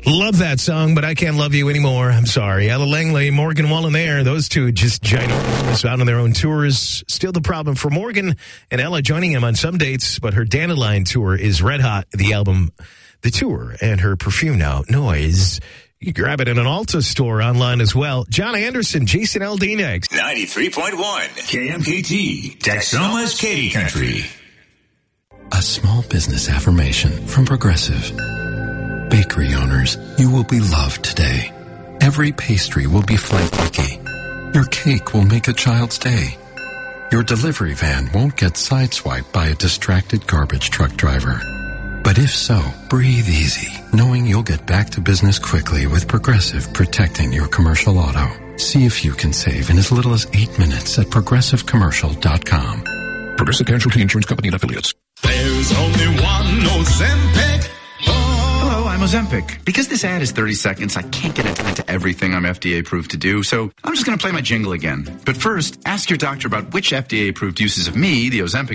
Love that song, but I can't love you anymore. I'm sorry. Ella Langley, Morgan Wallen there. Those two just ginormous out on their own tours. Still the problem for Morgan and Ella joining him on some dates, but her Dandelion tour is red hot. The album, the tour, and her perfume now, Noise. You can grab it in an Ulta store online as well. John Anderson, Jason Aldean next. 93.1 KMKT, Texoma's Katy Country. A small business affirmation from Progressive. Bakery owners, you will be loved today. Every pastry will be flaky. Your cake will make a child's day. Your delivery van won't get sideswiped by a distracted garbage truck driver. But if so, breathe easy, knowing you'll get back to business quickly with Progressive protecting your commercial auto. See if you can save in as little as 8 minutes at progressivecommercial.com. Progressive Casualty Insurance Company and Affiliates. There's only one Ozempic. Hello, I'm Ozempic. Because this ad is 30 seconds, I can't get into everything I'm FDA approved to do, so I'm just going to play my jingle again. But first, ask your doctor about which FDA approved uses of me, the Ozempic,